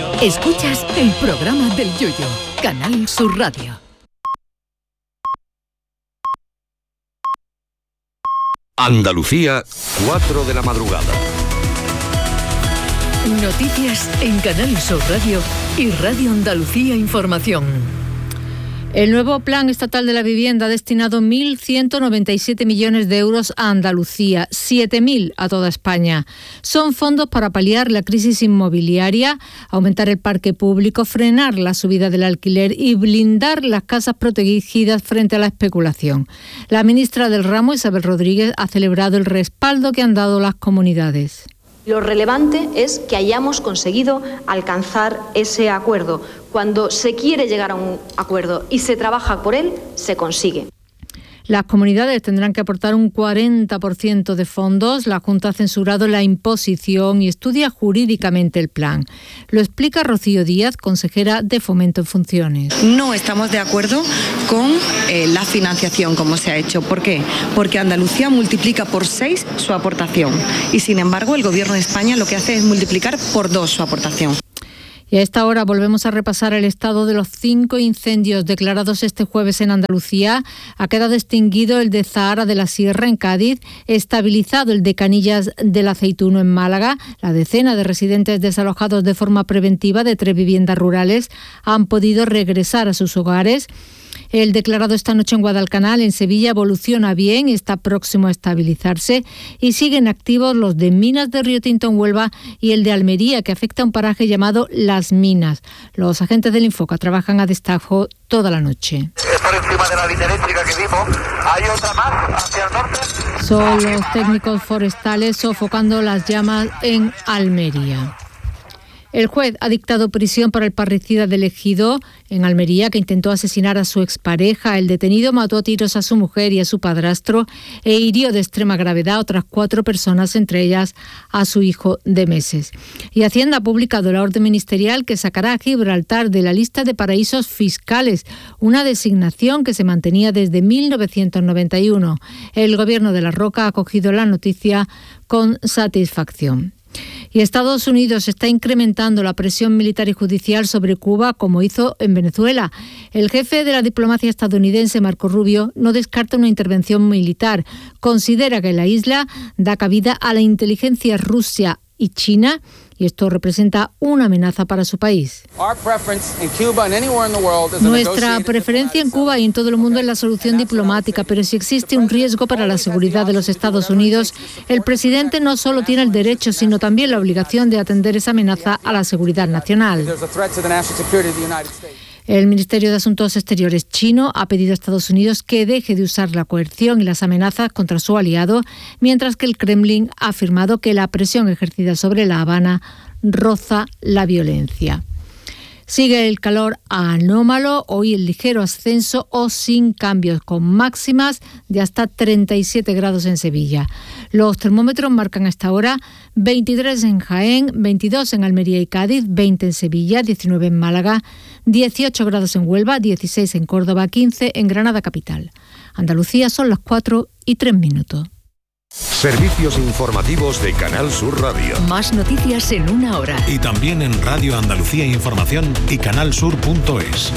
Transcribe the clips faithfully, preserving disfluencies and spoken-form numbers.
Escuchas el programa del Yoyo, Canal Sur Radio. Andalucía, cuatro de la madrugada. Noticias en Canal Sur Radio y Radio Andalucía Información. El nuevo Plan Estatal de la Vivienda ha destinado mil ciento noventa y siete millones de euros a Andalucía, siete mil a toda España. Son fondos para paliar la crisis inmobiliaria, aumentar el parque público, frenar la subida del alquiler y blindar las casas protegidas frente a la especulación. La ministra del ramo, Isabel Rodríguez, ha celebrado el respaldo que han dado las comunidades. Lo relevante es que hayamos conseguido alcanzar ese acuerdo. Cuando se quiere llegar a un acuerdo y se trabaja por él, se consigue. Las comunidades tendrán que aportar un cuarenta por ciento de fondos. La Junta ha censurado la imposición y estudia jurídicamente el plan. Lo explica Rocío Díaz, consejera de Fomento en funciones. No estamos de acuerdo con eh, la financiación como se ha hecho. ¿Por qué? Porque Andalucía multiplica por seis su aportación y, sin embargo, el Gobierno de España lo que hace es multiplicar por dos su aportación. Y a esta hora volvemos a repasar el estado de los cinco incendios declarados este jueves en Andalucía. Ha quedado extinguido el de Zahara de la Sierra en Cádiz, estabilizado el de Canillas del Aceituno en Málaga. La decena de residentes desalojados de forma preventiva de tres viviendas rurales han podido regresar a sus hogares. El declarado esta noche en Guadalcanal, en Sevilla, evoluciona bien, está próximo a estabilizarse y siguen activos los de Minas de Río Tinto en Huelva y el de Almería, que afecta a un paraje llamado Las Minas. Los agentes del Infoca trabajan a destajo toda la noche. Por encima de la línea eléctrica que vimos, hay otra más hacia el norte. Son los técnicos forestales sofocando las llamas en Almería. El juez ha dictado prisión para el parricida del Ejido en Almería, que intentó asesinar a su expareja. El detenido mató a tiros a su mujer y a su padrastro e hirió de extrema gravedad a otras cuatro personas, entre ellas a su hijo de meses. Y Hacienda ha publicado la orden ministerial que sacará a Gibraltar de la lista de paraísos fiscales, una designación que se mantenía desde mil novecientos noventa y uno. El Gobierno de La Roca ha acogido la noticia con satisfacción. Y Estados Unidos está incrementando la presión militar y judicial sobre Cuba, como hizo en Venezuela. El jefe de la diplomacia estadounidense, Marco Rubio, no descarta una intervención militar. Considera que la isla da cabida a la inteligencia rusa y China, y esto representa una amenaza para su país. Nuestra preferencia en Cuba y en todo el mundo es la solución diplomática, pero si existe un riesgo para la seguridad de los Estados Unidos, el presidente no solo tiene el derecho, sino también la obligación de atender esa amenaza a la seguridad nacional. El Ministerio de Asuntos Exteriores chino ha pedido a Estados Unidos que deje de usar la coerción y las amenazas contra su aliado, mientras que el Kremlin ha afirmado que la presión ejercida sobre La Habana roza la violencia. Sigue el calor anómalo, hoy el ligero ascenso o sin cambios, con máximas de hasta treinta y siete grados en Sevilla. Los termómetros marcan a esta hora veintitrés en Jaén, veintidós en Almería y Cádiz, veinte en Sevilla, diecinueve en Málaga, dieciocho grados en Huelva, dieciséis en Córdoba, quince en Granada capital. Andalucía son las cuatro y tres minutos. Servicios informativos de Canal Sur Radio. Más noticias en una hora. Y también en Radio Andalucía Información y canalsur punto es.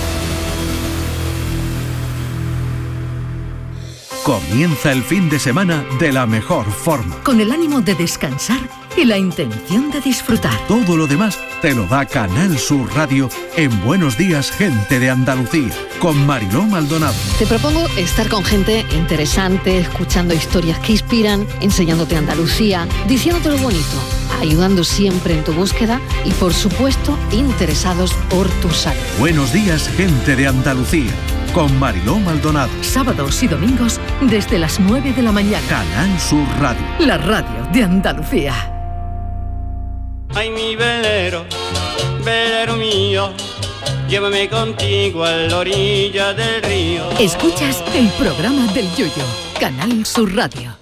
Comienza el fin de semana de la mejor forma. Con el ánimo de descansar y la intención de disfrutar. Todo lo demás te lo da Canal Sur Radio en Buenos Días, Gente de Andalucía, con Mariló Maldonado. Te propongo estar con gente interesante, escuchando historias que inspiran, enseñándote Andalucía, diciéndote lo bonito, ayudando siempre en tu búsqueda y, por supuesto, interesados por tu salud. Buenos Días, Gente de Andalucía, con Mariló Maldonado. Sábados y domingos desde las nueve de la mañana. Canal Sur Radio. La radio de Andalucía. Ay, mi velero, velero mío, llévame contigo a la orilla del río. Escuchas el programa del Yoyo, Canal Sur Radio.